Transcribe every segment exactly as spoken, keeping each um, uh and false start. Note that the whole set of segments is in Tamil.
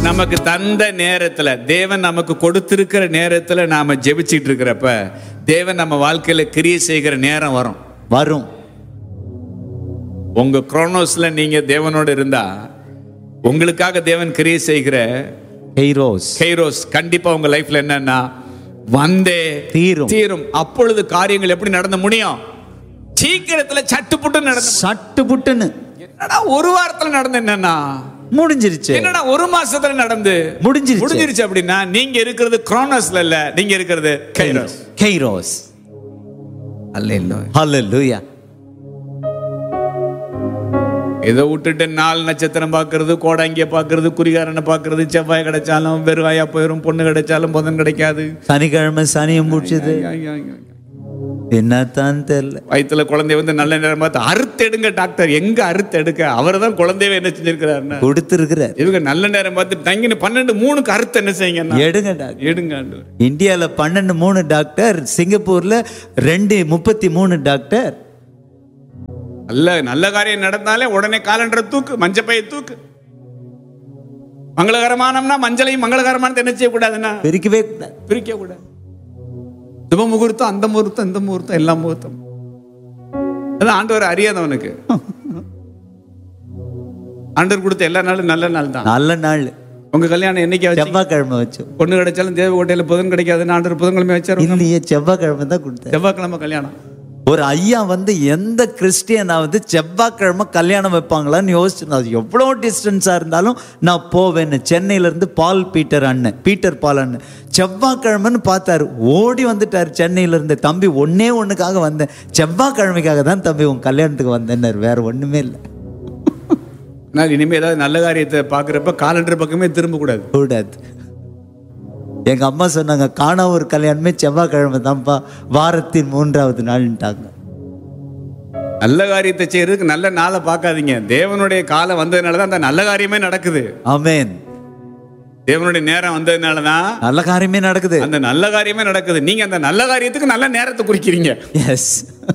நமக்கு தந்த நேரத்துல, தேவன் நமக்கு கொடுத்திருக்கிற நேரத்துல நாம ஜெபிச்சிட்டு இருக்கிறப்ப தேவன் நம்ம வாழ்க்கையில கிரியை செய்கிற நேரம் வரும் வரும். உங்க குரோனோஸ்ல நீங்க தேவனோட இருந்தா உங்களுக்காக தேவன் கிரியை செய்கிற கைரோஸ் கைரோஸ் கண்டிப்பா உங்க லைஃப்ல என்னன்னா வந்தே தீரும் தீரும். அப்பொழுது காரியங்கள் எப்படி நடந்து முடியும்? சீக்கிரத்துல சட்டுப்புட்டு நடந்து சட்டு புட்டுன்னு. என்னடா ஒரு வாரத்துல நடந்து என்னன்னா முடிஞ்சிருச்சு. என்னடா ஒரு மாசத்துல நடந்து முடிஞ்சிருச்சு முடிஞ்சிருச்சு அப்படின்னா நீங்க இருக்கிறது குரோனோஸ்ல இல்ல, நீங்க இருக்கிறது கைரோஸ். கைரோஸ். அல்லேலூயா ஹல்லேலூயா. இதை விட்டுட்டு நாலு நட்சத்திரம் பார்க்கறது, கோடாங்கிய பார்க்கறது, குறிகாரனை பார்க்கறது, செவ்வாய் கிடைச்சாலும் வெறுவாயா போயிடும், பொண்ணு கிடைச்சாலும் புதன் கிடைக்காது, சனிக்கிழமை சனியம் முடிச்சது என்னத்தான் தெரியல. வயிற்றுல குழந்தை வந்து நல்ல நேரம் பார்த்து அறுத்து எடுங்க டாக்டர், எங்க அறுத்து எடுக்க? அவர் தான் குழந்தையவே என்ன செஞ்சிருக்கிறாரு, கொடுத்திருக்கிறார். இவங்க நல்ல நேரம் பார்த்து தங்கின பன்னெண்டு மூணுக்கு அறுத்து என்ன செய்யுங்க, எடுங்க டாக்டர் எடுங்க. இந்தியால பன்னெண்டு மூணு டாக்டர், சிங்கப்பூர்ல ரெண்டு முப்பத்தி மூணு டாக்டர். நல்ல நல்ல காரியம் நடந்தாலே உடனே காலண்டரை தூக்கு, மஞ்சப்பையை தூக்கு. மங்களகரமானம்னா மஞ்சளையும் மங்களகரமானது என்ன செய்யக்கூடாதுன்னா பிரிக்கவே கூடாது, பிரிக்க கூடாது. சுப முகூர்த்தம், அந்த முகூர்த்தம், இந்த முகூர்த்தம், எல்லா முகூர்த்தம். அதான் ஆண்டவர் அறியாதவனுக்கு. ஆண்டவர் கொடுத்த எல்லா நாளும் நல்ல நாள் தான், நல்ல நாள். உங்க கல்யாணம் என்னைக்கு? செவ்வாய்க்கிழமை வச்சோம். பொண்ணு கிடைச்சாலும் தேவகோட்டையில புதன் கிடைக்காதுன்னு ஆண்டவர் புதன்கிழமை வச்சாரு. இல்லையே, செவ்வாய்க்கிழமை தான் கொடுத்தேன். செவ்வாய்க்கிழமை கல்யாணம். ஒரு ஐயா வந்து எந்த கிறிஸ்டியனாவது செவ்வாய்க்கிழமை கல்யாணம் வைப்பாங்களான்னு யோசிச்சிருந்தேன். அது எவ்வளோ டிஸ்டன்ஸாக இருந்தாலும் நான் போவேன்னு. சென்னையிலேருந்து பால் பீட்டர் அண்ணன், பீட்டர் பால் அண்ணன் செவ்வாய்க்கிழமைன்னு பார்த்தாரு, ஓடி வந்துட்டார் சென்னையிலேருந்து. தம்பி ஒன்னே ஒன்றுக்காக வந்தேன், செவ்வாய்க்கிழமைக்காக தான் தம்பி உன் கல்யாணத்துக்கு வந்தேன்னாரு, வேற ஒன்றுமே இல்லை. நான் இனிமேல் ஏதாவது நல்ல காரியத்தை பார்க்குறப்ப காலண்டர் பக்கமே திரும்பக்கூடாது கூடாது. எங்க அம்மா சொன்னாங்க, காணா ஒரு கல்யாணமே செவ்வாய்க்கிழமை தான்ப்பா, வாரத்தின் மூன்றாவது நாள்ட்டாங்க. நல்ல காரியத்தை செய்யறதுக்கு நல்ல நாளை பார்க்காதீங்க, தேவனுடைய காலம் வந்ததுனால தான் அந்த நல்ல காரியமே நடக்குது. ஆமென். தேவனுடைய நேரம் வந்ததுனால தான் நல்ல காரியமே நடக்குது, அந்த நல்ல காரியமே நடக்குது. நீங்க அந்த நல்ல காரியத்துக்கு நல்ல நேரத்தை குறிக்கிறீங்க. எஸ்.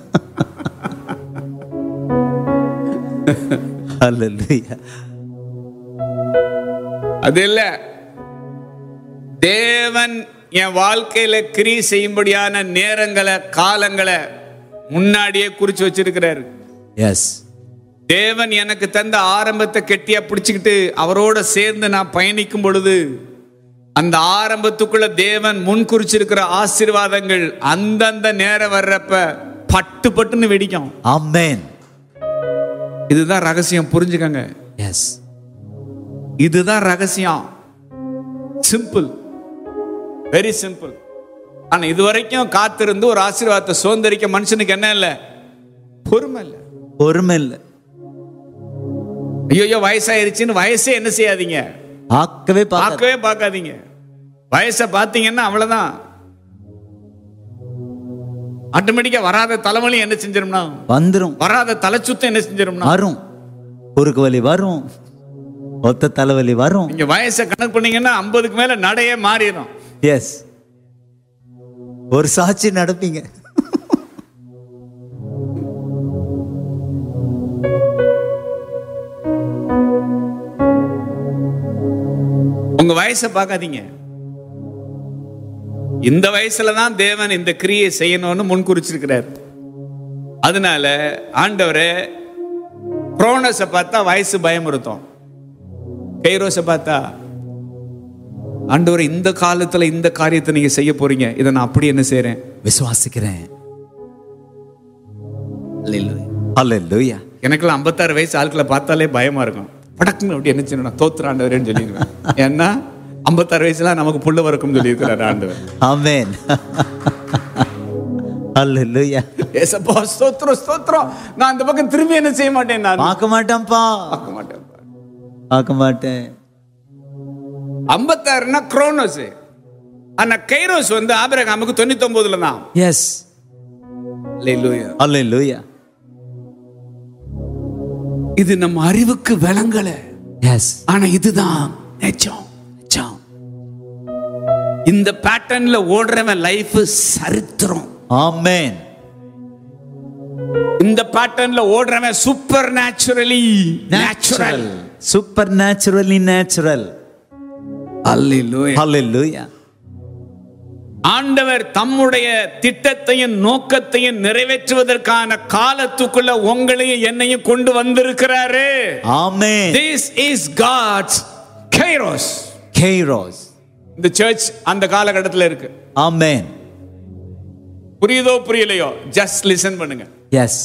ஹல்லேலூயா. அது இல்ல, தேவன் என் வாழ்க்கையில கிரியை செய்யும்படியான நேரங்களை காலங்களை முன்னாடியே குறிச்சு வச்சிருக்கிறாரு. எஸ். தேவன் எனக்கு தந்த ஆரம்பத்தை கெட்டியா பிடிச்சுக்கிட்டு அவரோட சேர்ந்து நான் பயணிக்கும் பொழுது அந்த ஆரம்பத்துக்குள்ள தேவன் முன் குறிச்சிருக்கிற ஆசீர்வாதங்கள் அந்தந்த நேரம் வர்றப்ப பட்டு பட்டுன்னு வெடிக்கும். ஆமென். இதுதான் ரகசியம், புரிஞ்சுக்கங்க. எஸ், இதுதான் ரகசியம். Simple, very simple. ஆனா இதுவரைக்கும் காத்திருந்து ஒரு ஆசீர்வாதத்தை சுதந்திரிக்க மனுஷனுக்கு என்ன இல்லை? பொறுமை இல்லை, பொறுமை இல்லை. ஐயோ வயசாயிருச்சுன்னு வயசே என்ன செய்யாதீங்க, பார்க்கவே பார்க்கவே பார்க்காதீங்க. வயசை பார்த்தீங்கன்னா அவ்வளவுதான், ஆட்டோமேட்டிக்கா வராத தலைவலி என்ன செஞ்சிரும்னா வந்துரும், வராத தலை சுத்தம் என்ன செஞ்சிரும்னா வரும், குறுக்கு வலி வரும், ஒத்த தலைவலி வரும். நீங்க வயசை கணக்கு பண்ணீங்கன்னா ஐம்பதுக்கு மேல நடையே மாறிடும். எஸ், ஒரு சாட்சி நடப்பீங்க. உங்க வயசை பார்க்காதீங்க. இந்த வயசுலதான் தேவன் இந்த கிரியை செய்யணும்னு முன்குறிச்சிருக்கிறார். அதனால ஆண்டவரே குரோனோஸை பார்த்தா வயசு பயமுறுத்தும், கைரோஸை பார்த்தா ஆண்டவரே இந்த காலத்துல இந்த காரியத்தை நீங்க செய்ய போறீங்க, இதை நான் அப்படி என்ன செய்றேன், விசுவாசிக்கிறேன். அல்லேலூயா. எனக்குலாம் ஐம்பத்தாறு வயசு ஆட்களை பார்த்தாலே பயமா இருக்கும். படக்குன்னு அப்படி என்ன செய்யணும், தோத்துற ஆண்டவரேன்னு சொல்லிடுவேன். ஏன்னா ஐம்பத்தாறு வயசுல நமக்கு புள்ள வரக்கும் சொல்லி இருக்கிறார் ஆண்டவர். ஆமென். அல்லேலூயா. ஏசப்பா ஸ்தோத்திரம் ஸ்தோத்திரம். நான் அந்த பக்கம் திரும்பி என்ன செய்ய மாட்டேன், நான் பார்க்க மாட்டேன்ப்பா, பார்க்க மாட்டேன், பார்க்க மாட்டேன். ஐம்பத்தாறுனா குரோனோஸ், ஆனா கைரோஸ் வந்து ஆபிரகாமுக்கு தொண்ணூத்தி ஒன்பதுல தான். எஸ், அல்லேலூயா, அல்லேலூயா. இது நம்ம அறிவுக்கு விளங்கல. எஸ், ஆனா இதுதான் நிஜம். நிஜம். இந்த பேட்டர்ன்ல ஓடுறவன் லைஃப் சரித்திரம். ஆமென். இந்த பேட்டர்ன்ல ஓடுறவன் super naturally natural. Super naturally natural. அல்லேலூயா. ஹalleluya. ஆண்டவர் தம்முடைய திட்டத்தையும் நோக்கத்தையும் நிறைவேற்றுவதற்கான காலத்துக்குள்ள உங்களையும் என்னையும் கொண்டு வந்திருக்கிறாரு. ஆமென். This is God's Kairos. Kairos. இந்த சர்ச் அந்த காலகட்டத்தில் இருக்கு. ஆமென். புரியுதோ புரியலையோ ஜஸ்ட் லிசன் பண்ணுங்க. எஸ்.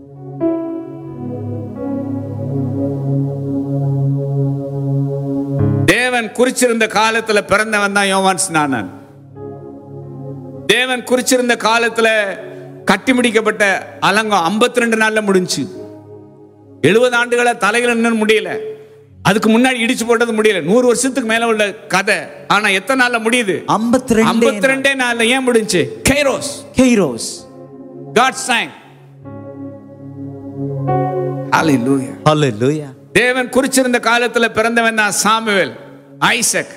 தேவன் குறிச்சிருந்த காலத்துல பிறந்தவன் தான் யோவான் ஸ்நானன். தேவன் குறிச்சிருந்த காலத்துல கட்டி முடிக்கப்பட்ட அலங்கம் ஐம்பத்தி ரெண்டு நாள்ல முடிஞ்சு. எழுபது ஆண்டுகளா தலைகள் நின்னு முடியல. அதுக்கு முன்னாடி இடிச்சு போட்டது முடியல. நூறு வருஷத்துக்கு மேல உள்ள கதை. ஆனா எத்தனை நாள்ல முடியுது? ஐம்பத்தி ரெண்டே நாள்ல. ஏன் முடிஞ்சு? Kairos. Kairos. God's time. Hallelujah. Hallelujah. தேவன் குறிச்சிருந்த காலத்துல பிறந்தவன் தான் சாமுவேல், ஐசக்.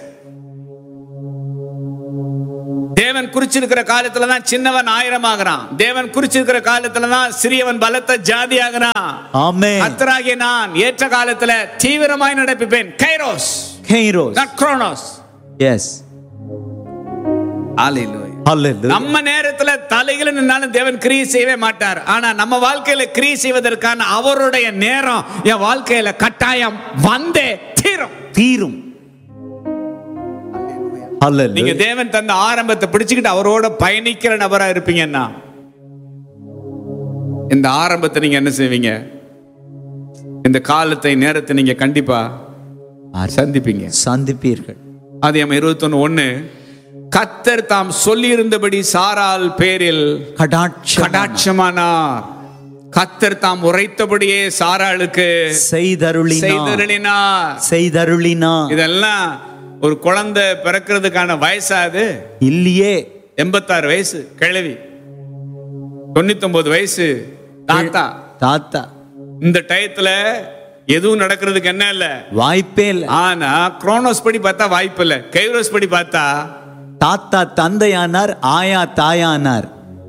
தேவன் குறிச்சிருக்கிற காலத்துல தான் சின்னவன் ஆயிரம் ஆகிறான். தேவன் குறிச்சிருக்கிற காலத்துல தான் சிறியவன் பலத்த ஜாதி ஆகிறான். ஆமென். கர்த்தராகிய நான் ஏற்ற காலத்துல தீவிரமாய் நடப்பிப்பேன். Kairos. Kairos. not chronos. yes. Hallelujah. Hallelujah. நம்ம நேரத்துல தலைகளை நின்னாலும் தேவன் கிரியை செய்யவே மாட்டார். ஆனா நம்ம வாழ்க்கையில கிரியை செய்வதற்கான அவருடைய நேரம் என் வாழ்க்கையில கட்டாயம் வந்தே தீரும். தீரும். நீங்க தேவன் தந்த ஆரம்பத்தை பிடிச்சுக்கிட்டு அவரோட பயணிக்கிற நபரா இருப்பீங்கன்னா இந்த ஆரம்பத்தை நீங்க என்ன செய்வீங்க? இந்த காலத்தை நேரத்தை நீங்க கண்டிப்பா சந்திப்பீங்க. சந்திப்பீர்கள். ஆதியாகமம் இருபத்தி ஒன்று ஒன்று, கர்த்தர் தாம் சொல்லி இருந்தபடி சாராள் பேரில் கடாட்சமானார். கர்த்தர் தாம் உரைத்தபடியே சாராளுக்கு செய்தருளினார். செய்தருளினார். இதெல்லாம் ஒரு குழந்தை பிறக்கிறதுக்கான வயசாது இல்லையே. எண்பத்தாறு வயசு கிழவி, தொண்ணூத்தி ஒன்பது வயசு தாத்தா. தாத்தா இந்த டயத்துல எதுவும் நடக்கிறதுக்கு என்ன இல்ல, வாய்ப்பே இல்ல. ஆனா குரோனோஸ் படி பார்த்தா வாய்ப்பு இல்ல. கைரோஸ் படி பார்த்தா தாத்தா தந்தையானார், ஆயா தாயானார்.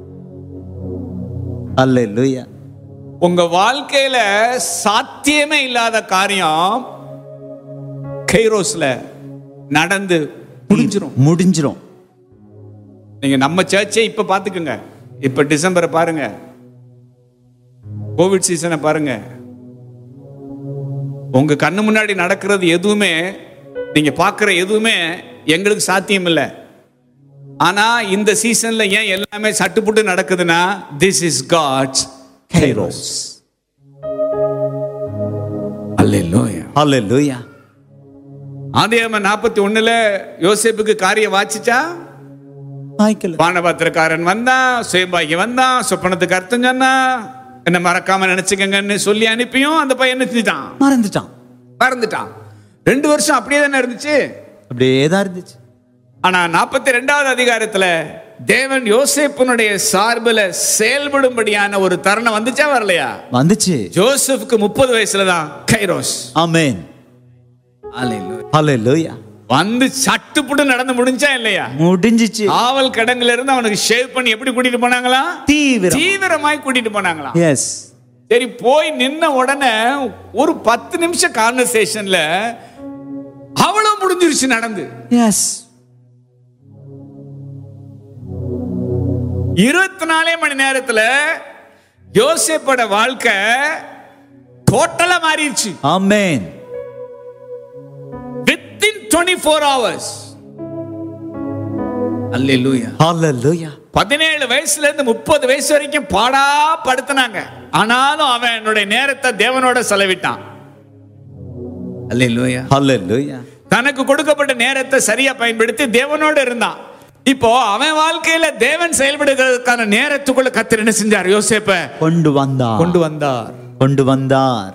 அல்லேலூயா. உங்க வாழ்க்கையில சாத்தியமே இல்லாத காரியம் கைரோஸ்ல நடந்து முடிஞ்சிரும். முடிஞ்சிரும். நீங்க நம்ம சர்ச்சை இப்ப பாத்துக்கோங்க. இப்ப டிசம்பரை பாருங்க, கோவிட் சீசனை பாருங்க. உங்க கண்ணு முன்னாடி நடக்கிறது எதுவுமே, நீங்க பாக்குற எதுவுமே எங்களுக்கு சாத்தியம் இல்லை. ஆனா இந்த சீசன்ல ஏன் எல்லாமே சட்டுப்புட்டு நடக்குதுன்னா, திஸ் இஸ் காட்ஸ் கைரோஸ். அல்லேலூயா. அல்லேலூயா. ஆதியாகமம் நாற்பத்தி ஒண்ணுல யோசேப்புக்கு காரியம் வாச்சிச்சா? பானபாத்திரக்காரன் வந்தான், சுயம்பாகி வந்தான், சொப்பனத்துக்கு அர்த்தம் சொன்னா, என்ன மறக்காம நினைச்சுக்கங்கன்னு சொல்லி அனுப்பியும் அந்த பையன் நினைச்சுட்டான், மறந்துட்டான் மறந்துட்டான். ரெண்டு வருஷம் அப்படியே தானே இருந்துச்சு, அப்படியே தான் இருந்துச்சு. ஆனா நாற்பத்தி ரெண்டாவது அதிகாரத்துல தேவன் யோசேப்பினுடைய சார்பில் செயல்படும்படியான ஒரு தருணம் வந்துச்சா வரலையா? வந்துச்சு. ஜோசப்புக்கு முப்பது வயசுல தான் கைரோஸ். ஆமென். அல்லேலூயா. வந்து சட்டுப்புட்டு நடந்து முடிஞ்சா இல்லையா? முடிஞ்சிச்சு. ஆவல் கடங்குல இருந்து அவனுக்கு ஷேவ் பண்ணி எப்படி கூட்டிட்டு போனாங்களா? தீவிரம் தீவிரமாய் கூட்டிட்டு போனாங்களா? எஸ். சரி, போய் நின்ன உடனே ஒரு பத்து நிமிஷம் கான்வர்சேஷன்ல அவ்வளவு முடிஞ்சிருச்சு நடந்து. எஸ். இருபத்தி நாலே மணி நேரத்துல யோசேப்போட வாழ்க்கை டோட்டலா மாறிடுச்சு. ஆமென். within twenty-four hours. அல்லேலூயா. அல்லேலூயா. பதினேழு வயசுல இருந்து முப்பது வயசு வரைக்கும் பாடா படுத்தினாங்க. ஆனாலும் அவன் என்னுடைய நேரத்தை தேவனோட செலவிட்டான். அல்லேலூயா. அல்லேலூயா. தனக்கு கொடுக்கப்பட்ட நேரத்தை சரியா பயன்படுத்தி தேவனோட இருந்தான். இப்போ அவன் வாழ்க்கையில தேவன் செயல்படுகிறதுக்கான நேரத்துக்குள்ள கர்த்தர் என்ன செஞ்சார்? யோசேப்பை கொண்டு வந்தார். கொண்டு வந்தார். கொண்டு வந்தார்.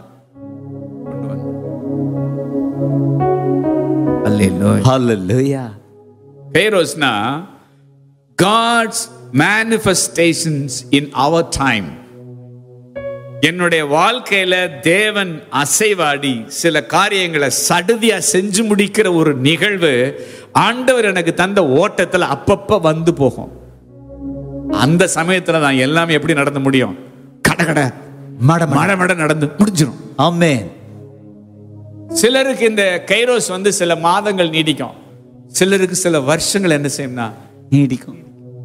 Hallelujah. கைரோஸ்னா God's manifestations in our time. என்னுடைய வாழ்க்கையில தேவன் அசைவாடி சில காரியங்களை சடுதியா செஞ்சு முடிக்கிற ஒரு நிகழ்வு ஆண்டவர் எனக்கு தந்த ஓட்டத்துல அப்பப்ப வந்து போகும். அந்த சமயத்துல தான் எல்லாமே எப்படி நடந்து முடியும்? கடகட மட மட மட நடந்து முடிஞ்சிடும். ஆமென். சிலருக்கு இந்த கைரோஸ் வந்து சில மாதங்கள் நீடிக்கும். சிலருக்கு சில வருஷங்கள் என்ன செய்யும்னா நீடிக்கும்.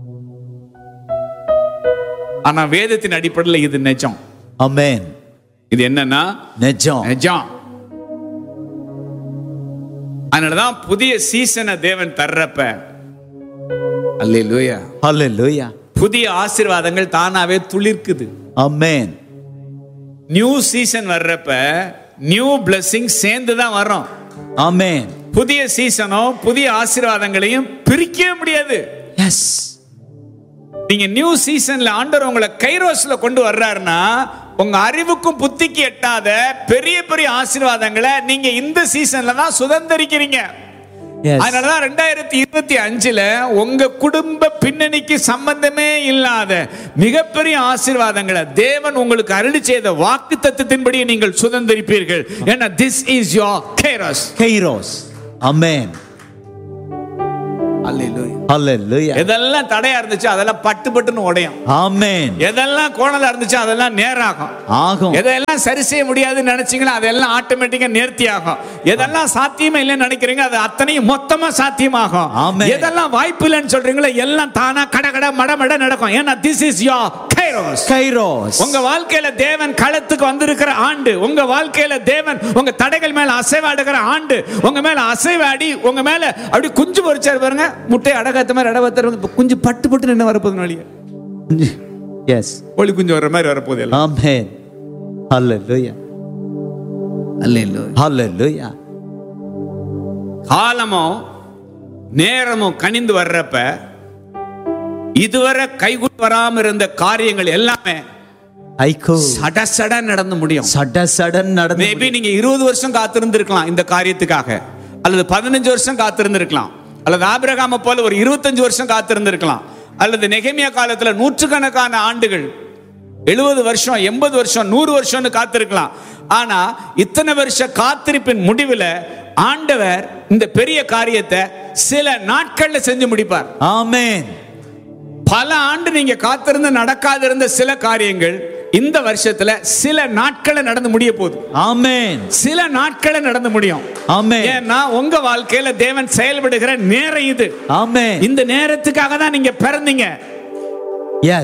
ஆனா வேதத்தின் அடிப்படையில் இது நிஜம். ஆமென். இது என்னன்னா நிஜம். நிஜம். அதனாலதான் புதிய சீசனை தேவன் தர்றப்ப அல்லேலூயா ஹல்லேலூயா புதிய ஆசீர்வாதங்கள் தானாவே துளிர்க்குது. ஆமென். நியூ சீசன் வர்றப்ப நியூ பிளெஸிங் சேர்ந்து தான் வரும். ஆமென். புதிய சீசனோ புதிய ஆசீர்வாதங்களையும் பிரிக்கவே முடியாது. எஸ். நீங்க நியூ சீசன்ல ஆண்டவர் உங்களை கைரோஸ்ல கொண்டு வர்றாருன்னா உங்க அறிவுக்கும் புத்திக்கு எட்டாத பெரிய பெரிய ஆசீர்வாதங்களை நீங்க இந்த சீசன்ல தான் சுதந்திரிக்கிறீங்க. அதனாலதான் ரெண்டாயிரத்தி இருபத்தி அஞ்சுல உங்க குடும்ப பின்னணிக்கு சம்பந்தமே இல்லாத மிகப்பெரிய ஆசீர்வாதங்களை தேவன் உங்களுக்கு அருளி செய்த வாக்கு தத்தத்தின்படி நீங்கள் சுதந்திரிப்பீர்கள். ஏன்னா this is your kairos. Kairos. ஆமென். அல்லேலூயா ஹல்லேலூயா. எதெல்லாம் தடையா இருந்துச்சு அதெல்லாம் பட்டு பட்டுன்னு உடையும். ஆமென். எதெல்லாம் கோணலா இருந்துச்சு அதெல்லாம் நேராகும். ஆகும். எதெல்லாம் சரி செய்ய முடியாதுன்னு நினைச்சீங்களா அதெல்லாம் ஆட்டோமேட்டிக்கா நேர்த்தி ஆகும். எதெல்லாம் சாத்தியமே இல்லைன்னு நினைக்கிறீங்க அது அத்தனையும் மொத்தமா சாத்தியமாகும். ஆமென். எதெல்லாம் வாய்ப்பு இல்லைன்னு சொல்றீங்களா எல்லாம் தானா கட கட மட மட நடக்கும். ஏன்னா this is your kairos. Kairos. உங்க வாழ்க்கையில தேவன் களத்துக்கு வந்திருக்கிற ஆண்டு. உங்க வாழ்க்கையில தேவன் உங்க தடைகள் மேல அசைவாடுகிற ஆண்டு. உங்க மேல அசைவாடி உங்க மேல அப்படி குஞ்சு பொறிச்சாரு பாருங்க. முட்டை அடகாத்த மாதிரி அடகாத்த குஞ்சு பட்டு பட்டு நின்று வரப்போகுது வழியா. எஸ். ஒளி குஞ்சு வர்ற மாதிரி வரப்போகுது எல்லாம். ஆமென். ஹல்லேலூயா. அல்லேலூயா. ஹல்லேலூயா. காலமும் நேரமும் கனிந்து வர்றப்ப இதுவரை கைகூடி வராம இருந்த காரியங்கள் எல்லாமே ஐகோ சட சட நடந்து முடியும். சட சடன் நடந்து மேபி நீங்க இருபது வருஷம் காத்திருந்திருக்கலாம் இந்த காரியத்துக்காக, அல்லது பதினஞ்சு வருஷம் காத்திருந்திருக்கலாம், அல்லது ஆபிரகாமை போல ஒரு இருபத்தஞ்சு வருஷம் காத்திருந்திருக்கலாம், அல்லது நெகேமியா காலத்துல நூற்றுக்கணக்கான ஆண்டுகள் எழுபது வருஷம் எண்பது வருஷம் நூறு வருஷம்னு காத்திருக்கலாம். ஆனா இத்தனை வருஷ காத்திருப்பின் முடிவில் ஆண்டவர் இந்த பெரிய காரியத்தை சில நாட்கள்ல செஞ்சு முடிப்பார். ஆமென். பல ஆண்டு நீங்க காத்திருந்து நடக்காது இருந்த சில காரியங்கள் இந்த வருஷத்துல சில நாட்களை நடந்து முடிய போகுது. ஆமென். சில நாட்களை நடந்து முடியும். ஆமென். ஏன்னா உங்க வாழ்க்கையில தேவன் செயல்படுகிற நேரம் இது. ஆமென். இந்த நேரத்துக்காக தான் நீங்க பிறந்தீங்க.